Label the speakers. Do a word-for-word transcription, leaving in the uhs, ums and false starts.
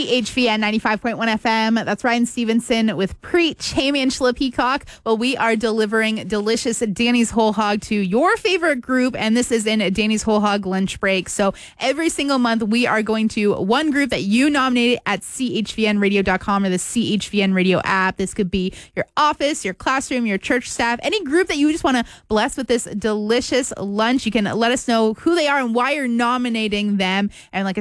Speaker 1: C H V N ninety-five point one F M. That's Ryan Stevenson with Preach. Hey, Angela Peacock. Well, we are delivering delicious Danny's Whole Hog to your favorite group, and this is in Danny's Whole Hog lunch break. So every single month, we are going to one group that you nominated at C H V N radio dot com or the C H V N Radio app. This could be your office, your classroom, your church staff, any group that you just want to bless with this delicious lunch. You can let us know who they are and why you're nominating them. And like I